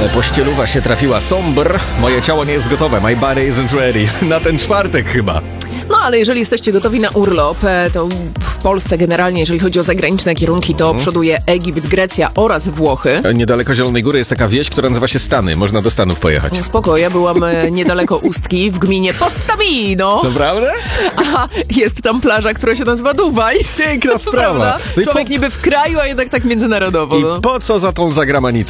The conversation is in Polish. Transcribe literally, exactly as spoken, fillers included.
Pościeluwa się trafiła Somber. Moje ciało nie jest gotowe. My body isn't ready. Na ten czwartek chyba. No ale jeżeli jesteście gotowi na urlop, to w Polsce generalnie, jeżeli chodzi o zagraniczne kierunki, to Hmm. przoduje Egipt, Grecja oraz Włochy. Niedaleko Zielonej Góry jest taka wieś, która nazywa się Stany. Można do Stanów pojechać. Spoko, ja byłam e, niedaleko Ustki w gminie Postamino. Naprawdę? Aha, jest tam plaża, która się nazywa Dubaj. Piękna sprawa. Prawda? No i Człowiek po- niby w kraju, a jednak tak międzynarodowo. I No. po co za tą zagramanicę?